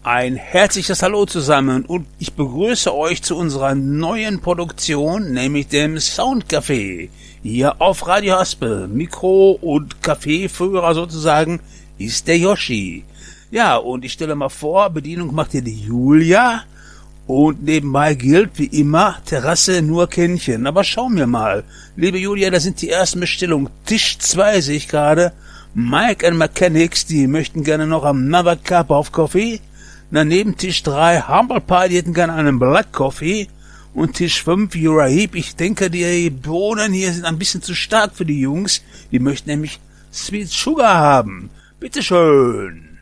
Ein herzliches Hallo zusammen und ich begrüße euch zu unserer neuen Produktion, nämlich dem Soundcafé. Hier auf Radio Haspel, Mikro- und Kaffeeführer sozusagen, ist der Yoshi. Ja, und ich stelle mal vor, Bedienung macht hier die Julia und nebenbei gilt wie immer, Terrasse nur Kännchen. Aber schauen wir mal, liebe Julia, da sind die ersten Bestellungen. Tisch 2 sehe ich gerade, Mike and Mechanics, die möchten gerne noch Another Cup of Coffee. Daneben Tisch 3, Humble Pie, die hätten gerne einen Black Coffee. Und Tisch 5, Heap, ich denke, die Bohnen hier sind ein bisschen zu stark für die Jungs. Die möchten nämlich Sweet Sugar haben. Bitteschön.